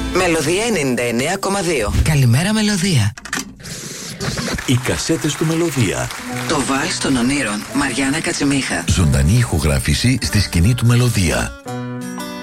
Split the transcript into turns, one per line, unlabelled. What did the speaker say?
Μελωδία 99,2.
Καλημέρα Μελωδία.
Οι κασέτες του Μελωδία.
Το Βάλς των Ονείρων, Μαριάννα Κατσιμίχα.
Ζωντανή ηχογράφηση στη σκηνή του Μελωδία.